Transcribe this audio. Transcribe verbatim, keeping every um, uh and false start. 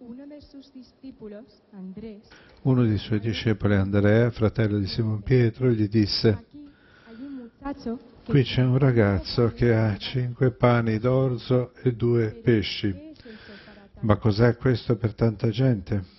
Uno dei suoi discepoli, Andrea, fratello di Simon Pietro, gli disse: qui c'è un ragazzo che ha cinque pani d'orzo e due pesci. Ma cos'è questo per tanta gente?